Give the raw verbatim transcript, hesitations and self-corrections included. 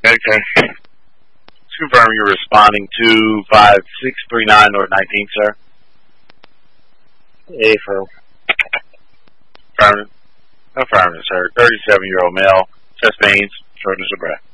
Okay. Just confirm you're responding to five six three nine North nineteenth, sir. Affirm. Affirmative. Affirmative, sir. thirty-seven-year-old male, chest pains, shortness of breath.